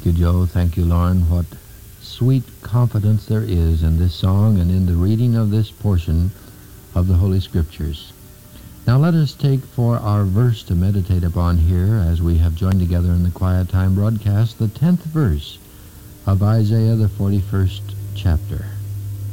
Thank you, Joe. Thank you, Lauren. What sweet confidence there is in this song and in the reading of this portion of the Holy Scriptures. Now let us take for our verse to meditate upon here, as we have joined together in the Quiet Time broadcast, the 10th verse of Isaiah, the 41st chapter.